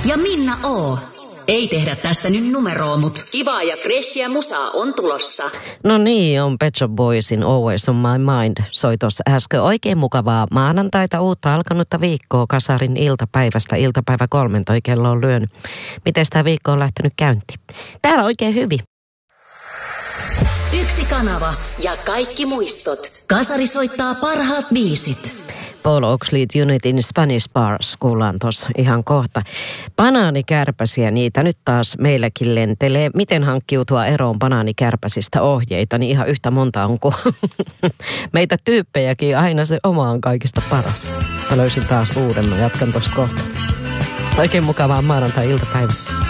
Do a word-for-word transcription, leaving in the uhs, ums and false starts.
ja Minna O. Ei tehdä tästä nyt numeroa, mut kivaa ja freshia musaa on tulossa. No niin, on Pet Shop Boysin Always on my mind. Soi tuossa äsken oikein mukavaa maanantaita, uutta alkanutta viikkoa Kasarin iltapäivästä. Iltapäivä kolmen toi kello on lyönyt. Miten tämä viikko on lähtenyt käyntiin? Täällä oikein hyvin. Yksi kanava ja kaikki muistot. Kasari soittaa parhaat biisit. Paul Oxley Unityn Spanish Bars kuullaan tuossa ihan kohta. Banaanikärpäsiä, niitä nyt taas meilläkin lentelee. Miten hankkiutua eroon banaanikärpäsistä ohjeita, niin ihan yhtä monta on kuin meitä tyyppejäkin. Aina se oma on kaikista paras. Mä löysin taas uuden, mä jatkan tuossa kohta. Oikein mukavaa maanantai-iltapäivää.